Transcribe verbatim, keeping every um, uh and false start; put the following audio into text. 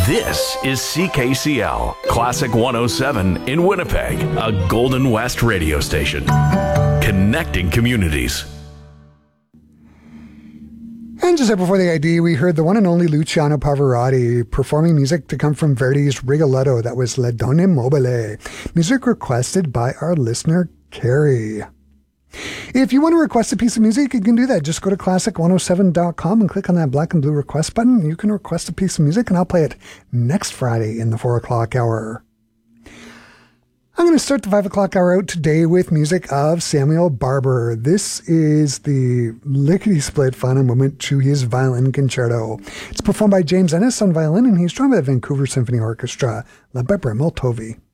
This is C K C L, Classic one oh seven in Winnipeg, a Golden West radio station. Connecting communities. And just before the I D, we heard the one and only Luciano Pavarotti performing music to come from Verdi's Rigoletto. That was Le Donne Mobile. Music requested by our listener, Carrie. If you want to request a piece of music, you can do that. Just go to classic one oh seven dot com and click on that black and blue request button. You can request a piece of music, and I'll play it next Friday in the four o'clock hour. I'm going to start the five o'clock hour out today with music of Samuel Barber. This is the lickety-split final movement to his violin concerto. It's performed by James Ennis on violin, and he's joined by the Vancouver Symphony Orchestra, led by Bremel Tovey.